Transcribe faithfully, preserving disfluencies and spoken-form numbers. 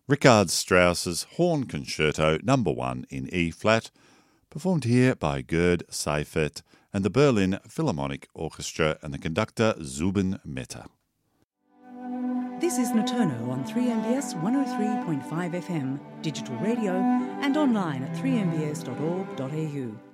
Richard Strauss's Horn Concerto Number One in E-flat, performed here by Gerd Seifert and the Berlin Philharmonic Orchestra and the conductor Zubin Mehta. This is Notono on three M B S one oh three point five F M, digital radio and online at three m b s dot org dot a u.